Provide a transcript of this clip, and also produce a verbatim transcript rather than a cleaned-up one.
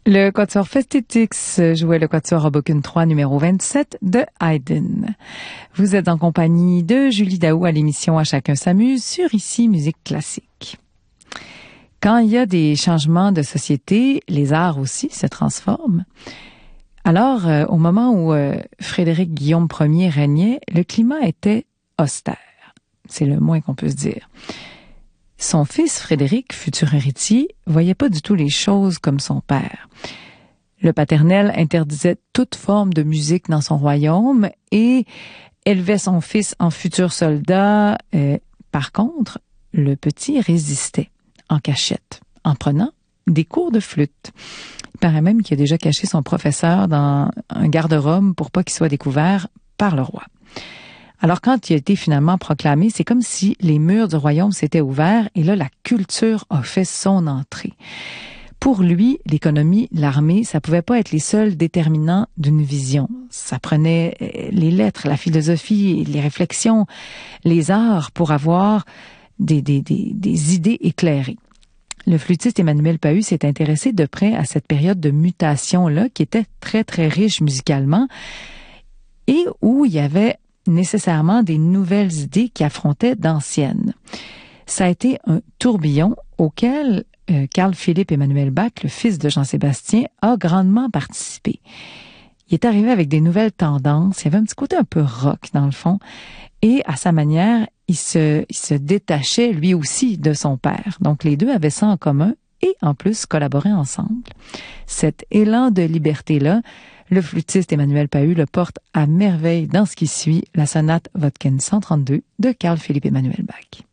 Le quatuor Festetix jouait le quatuor Hoboken trois numéro vingt-sept de Haydn. Vous êtes en compagnie de Julie Daou à l'émission À chacun s'amuse sur Ici Musique classique. Quand il y a des changements de société, les arts aussi se transforment. Alors, euh, au moment où euh, Frédéric Guillaume Ier régnait, le climat était austère. C'est le moins qu'on peut se dire. Son fils Frédéric, futur héritier, voyait pas du tout les choses comme son père. Le paternel interdisait toute forme de musique dans son royaume et élevait son fils en futur soldat. Euh, par contre, le petit résistait en cachette, en prenant des cours de flûte. Il paraît même qu'il a déjà caché son professeur dans un garde-robe pour pas qu'il soit découvert par le roi. Alors, quand il a été finalement proclamé, c'est comme si les murs du royaume s'étaient ouverts et là, la culture a fait son entrée. Pour lui, l'économie, l'armée, ça pouvait pas être les seuls déterminants d'une vision. Ça prenait les lettres, la philosophie, les réflexions, les arts pour avoir des, des, des, des idées éclairées. Le flûtiste Emmanuel Pahud s'est intéressé de près à cette période de mutation-là qui était très, très riche musicalement et où il y avait nécessairement des nouvelles idées qui affrontaient d'anciennes. Ça a été un tourbillon auquel euh, Carl Philipp Emanuel Bach, le fils de Jean-Sébastien, a grandement participé. Il est arrivé avec des nouvelles tendances, il y avait un petit côté un peu rock dans le fond, et à sa manière, il se, il se détachait lui aussi de son père. Donc les deux avaient ça en commun et en plus collaboraient ensemble. Cet élan de liberté-là, le flûtiste Emmanuel Pahud le porte à merveille dans ce qui suit, la sonate Vodken cent trente-deux de Carl Philipp Emanuel Bach.